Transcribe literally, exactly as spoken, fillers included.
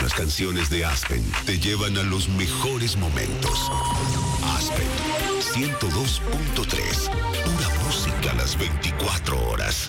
Las canciones de Aspen te llevan a los mejores momentos. Aspen ciento dos punto tres. Pura música a las veinticuatro horas.